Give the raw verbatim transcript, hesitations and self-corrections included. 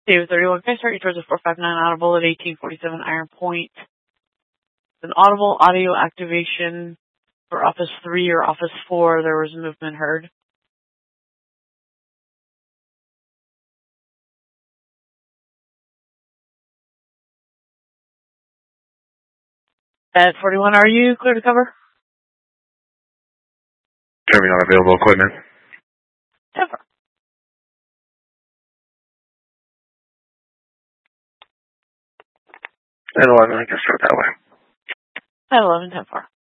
David thirty-one, can I start you towards a four five nine audible at eighteen forty-seven Iron Point? An audible audio activation for Office three or Office four, there was movement heard. At forty-one, are you clear to cover? Turning on available equipment. ten four. At eleven, I can start that way. At eleven, ten four.